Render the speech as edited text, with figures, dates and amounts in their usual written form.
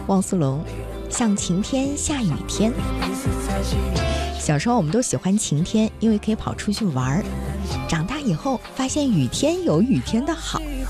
汪苏泷，像晴天下雨天。小时候我们都喜欢晴天，因为可以跑出去玩。长大以后发现雨天有雨天的好。